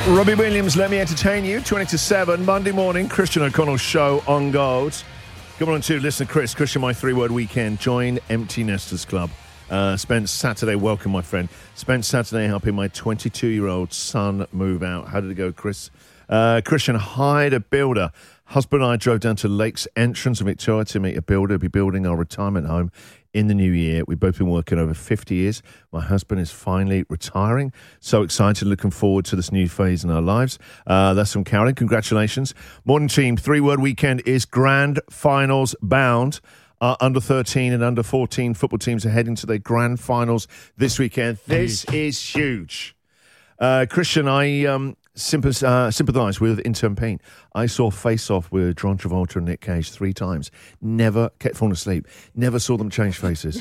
Robbie Williams, Let Me Entertain You, 20 to 7, Monday morning, Christian O'Connell show on Gold. Good morning to listener Chris. Christian, my three-word weekend. Join Empty Nesters Club. Spent Saturday, welcome my friend, spent Saturday helping my 22-year-old son move out. How did it go, Chris? Christian hired a builder. Husband and I drove down to Lakes Entrance in Victoria to meet a builder who'll be building our retirement home in the new year. We've both been working over 50 years. My husband is finally retiring. So excited, looking forward to this new phase in our lives. That's from Carolyn. Congratulations. Morning team, three-word weekend is grand finals bound. Under 13 and under 14 football teams are heading to their grand finals this weekend. This is huge. Christian, I sympathise with intern Payne. I saw Face Off with John Travolta and Nick Cage 3 times. Never kept falling asleep. Never saw them change faces.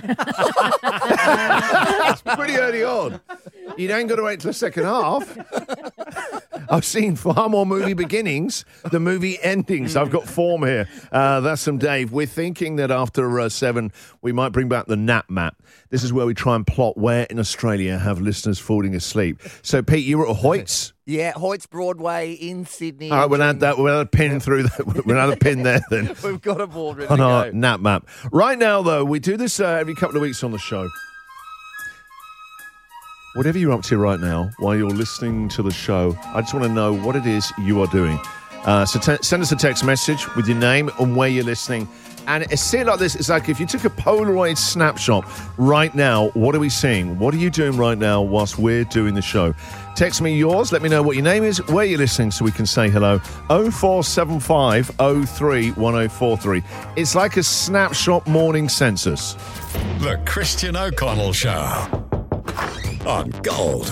It's pretty early on. You don't got to wait till the second half. I've seen far more movie beginnings than movie endings. I've got form here. That's from Dave. We're thinking that after 7, we might bring back the nap map. This is where we try and plot where in Australia have listeners falling asleep. So, Pete, you were at Hoyts. Yeah, Hoyts Broadway in Sydney. All right, we'll add that. We'll add a pin through that. We'll add a pin there then. We've got a board ready on to our go. nap map. Right now, though, we do this every couple of weeks on the show. Whatever you're up to right now, while you're listening to the show, I just want to know what it is you are doing. So send us a text message with your name and where you're listening. And it's like this. It's like if you took a Polaroid snapshot right now, what are we seeing? What are you doing right now whilst we're doing the show? Text me yours. Let me know what your name is, where you're listening, so we can say hello. 0475 03 1043. It's like a snapshot morning census. The Christian O'Connell Show on Gold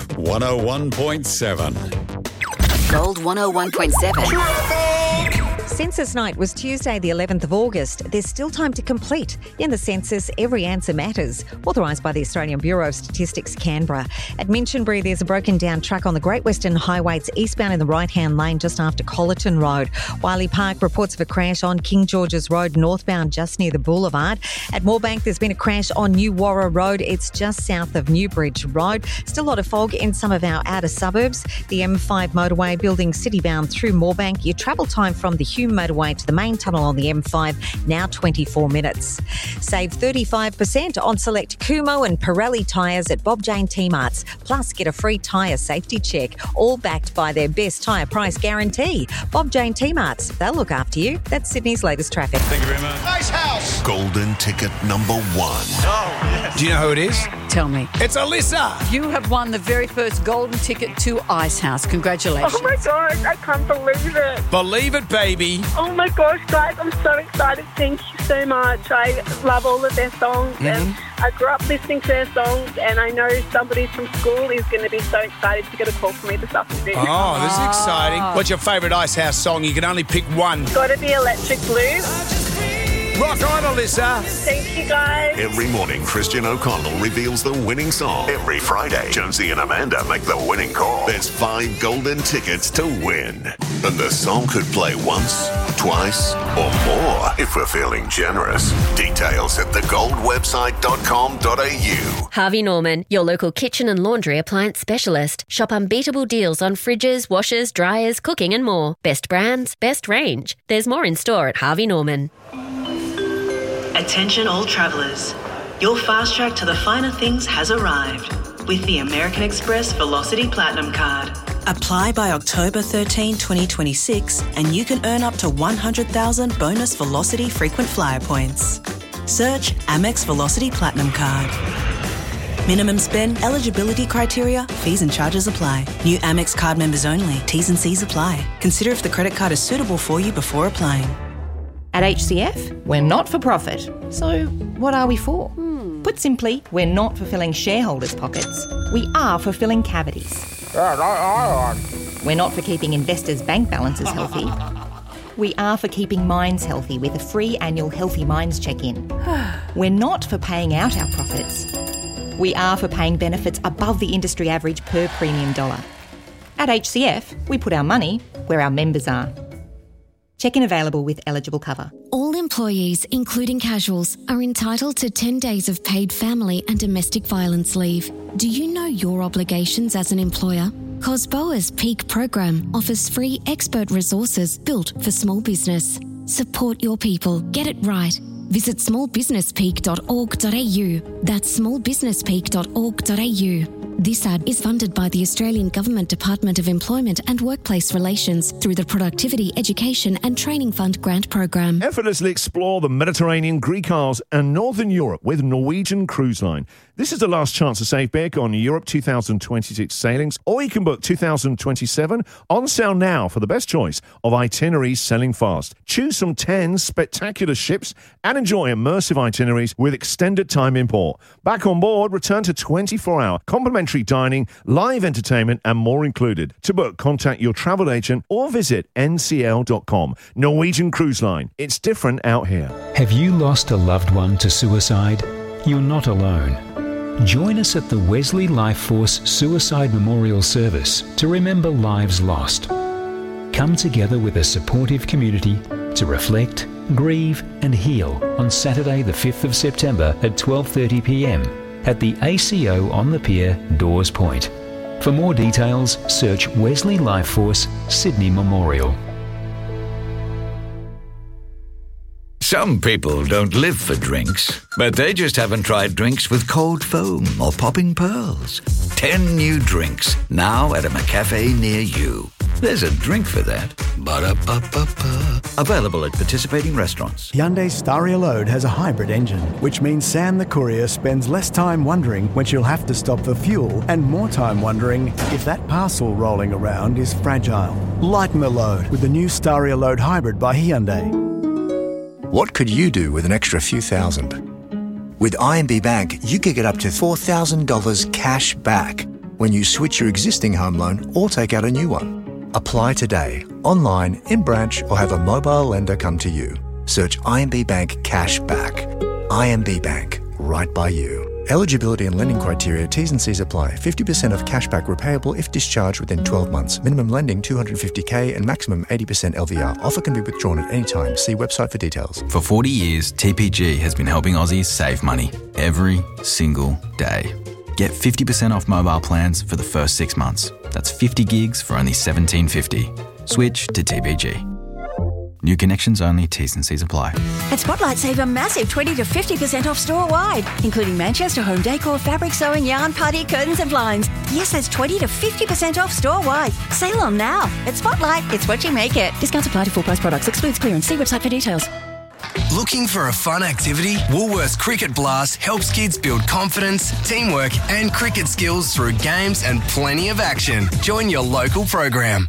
101.7. Gold 101.7. Census night was Tuesday, the 11th of August. There's still time to complete. In the census, every answer matters. Authorised by the Australian Bureau of Statistics, Canberra. At Minchinbury, there's a broken down truck on the Great Western Highway. It's eastbound in the right-hand lane just after Collerton Road. Wiley Park reports of a crash on King George's Road, northbound just near the boulevard. At Moorebank, there's been a crash on New Warra Road. It's just south of Newbridge Road. Still a lot of fog in some of our outer suburbs. The M5 motorway building citybound through Moorebank. Your travel time from the Hume motorway to the main tunnel on the M5, now 24 minutes. Save 35% on select Kumo and Pirelli tyres at Bob Jane T-Marts. Plus, get a free tyre safety check, all backed by their best tyre price guarantee. Bob Jane T-Marts, they'll look after you. That's Sydney's latest traffic. Thank you very much. Nice house. Golden ticket number 1. Oh, yes. Do you know who it is? Tell me. It's Alyssa. You have won the very first golden ticket to Ice House. Congratulations. Oh my gosh, I can't believe it. Believe it, baby. Oh my gosh, guys, I'm so excited. Thank you so much. I love all of their songs and I grew up listening to their songs, and I know somebody from school is going to be so excited to get a call from me this afternoon. Oh, this is exciting. What's your favourite Ice House song? You can only pick one. Got to be Electric Blue. Rock on, Alyssa. Thank you, guys. Every morning, Christian O'Connell reveals the winning song. Every Friday, Jonesy and Amanda make the winning call. There's 5 golden tickets to win. And the song could play once, twice, or more if we're feeling generous. Details at thegoldwebsite.com.au. Harvey Norman, your local kitchen and laundry appliance specialist. Shop unbeatable deals on fridges, washers, dryers, cooking and more. Best brands, best range. There's more in store at Harvey Norman. Attention all travellers. Your fast track to the finer things has arrived with the American Express Velocity Platinum Card. Apply by October 13, 2026 and you can earn up to 100,000 bonus Velocity frequent flyer points. Search Amex Velocity Platinum Card. Minimum spend, eligibility criteria, fees and charges apply. New Amex card members only. T's and C's apply. Consider if the credit card is suitable for you before applying. At HCF, we're not for profit. So what are we for? Put simply, we're not for filling shareholders' pockets. We are for filling cavities. We're not for keeping investors' bank balances healthy. We are for keeping minds healthy with a free annual Healthy Minds check-in. We're not for paying out our profits. We are for paying benefits above the industry average per premium dollar. At HCF, we put our money where our members are. Check-in available with eligible cover. All employees, including casuals, are entitled to 10 days of paid family and domestic violence leave. Do you know your obligations as an employer? because BOA's Peak program offers free expert resources built for small business. Support your people. Get it right. Visit smallbusinesspeak.org.au. That's smallbusinesspeak.org.au. This ad is funded by the Australian Government Department of Employment and Workplace Relations through the Productivity, Education and Training Fund grant program. Effortlessly explore the Mediterranean, Greek Isles and Northern Europe with Norwegian Cruise Line. This is the last chance to save big on Europe 2026 sailings, or you can book 2027 on sale now for the best choice of itineraries selling fast. Choose from 10 spectacular ships and enjoy immersive itineraries with extended time in port. Back on board, return to 24-hour complimentary dining, live entertainment and more included. To book, contact your travel agent or visit ncl.com. Norwegian Cruise Line. It's different out here. Have you lost a loved one to suicide? You're not alone. Join us at the Wesley Life Force Suicide Memorial Service to remember lives lost. Come together with a supportive community to reflect, grieve and heal on Saturday the 5th of September at 12:30 p.m. at the ACO on the Pier, Dawes Point. For more details, search Wesley Life Force Sydney Memorial. Some people don't live for drinks, but they just haven't tried drinks with cold foam or popping pearls. 10 new drinks, now at a McCafe near you. There's a drink for that. Ba-da-ba-ba-ba. Available at participating restaurants. Hyundai Staria Load has a hybrid engine, which means Sam the courier spends less time wondering when she'll have to stop for fuel and more time wondering if that parcel rolling around is fragile. Lighten the load with the new Staria Load Hybrid by Hyundai. What could you do with an extra few thousand? With IMB Bank, you could get up to $4,000 cash back when you switch your existing home loan or take out a new one. Apply today, online, in branch, or have a mobile lender come to you. Search IMB Bank Cash Back. IMB Bank, right by you. Eligibility and lending criteria, T's and C's apply. 50% of cashback repayable if discharged within 12 months. Minimum lending $250K and maximum 80% LVR. Offer can be withdrawn at any time. See website for details. For 40 years, TPG has been helping Aussies save money every single day. Get 50% off mobile plans for the first 6 months. That's 50 gigs for only $17.50. Switch to TPG. New connections only, T's and C's apply. At Spotlight, save a massive 20 to 50% off store-wide, including Manchester home decor, fabric sewing, yarn, party, curtains and blinds. Yes, that's 20 to 50% off store-wide. Sale on now. At Spotlight, it's what you make it. Discounts apply to full-price products. Excludes clearance. See website for details. Looking for a fun activity? Woolworths Cricket Blast helps kids build confidence, teamwork and cricket skills through games and plenty of action. Join your local program.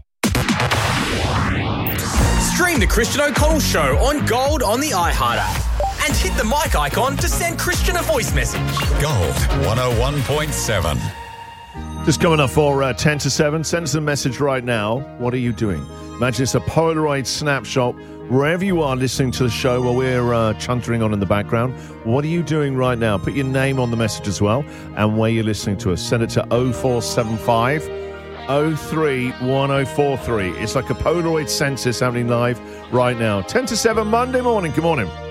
Stream the Christian O'Connell Show on Gold on the iHeart app. And hit the mic icon to send Christian a voice message. Gold 101.7. Just coming up for 10 to 7. Send us a message right now. What are you doing? Imagine it's a Polaroid snapshot wherever you are listening to the show while we're chuntering on in the background. What are you doing right now? Put your name on the message as well and where you're listening to us. Send it to 0475 031043. It's like a Polaroid census happening live right now. 10 to 7 Monday morning. Good morning.